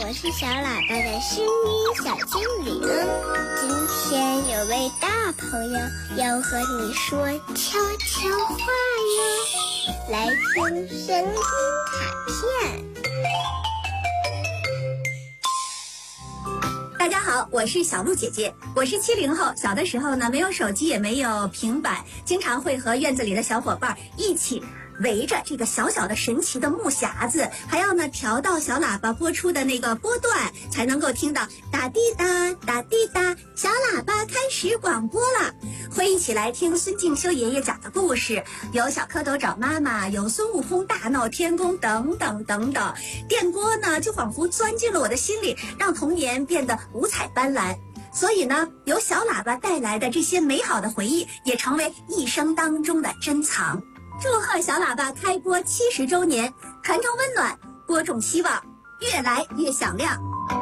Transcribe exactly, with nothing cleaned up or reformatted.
我是小喇叭的声音小精灵。今天有位大朋友要和你说悄悄话哟，来听声音卡片。 大家好，我是小鹿姐姐，我是七零后。小的时候呢，没有手机，也没有平板，经常会和院子里的小伙伴一起围着这个小小的神奇的木匣子，还要呢调到小喇叭播出的那个波段，才能够听到哒滴哒哒滴哒，小喇叭开始广播了。会一起来听孙敬修爷爷讲的故事，有小蝌蚪找妈妈，有孙悟空大闹天宫，等等等等。电波呢，就仿佛钻进了我的心里，让童年变得五彩斑斓。所以呢，由小喇叭带来的这些美好的回忆，也成为一生当中的珍藏。祝贺小喇叭开播七十周年，传承温暖，播种希望，越来越响亮。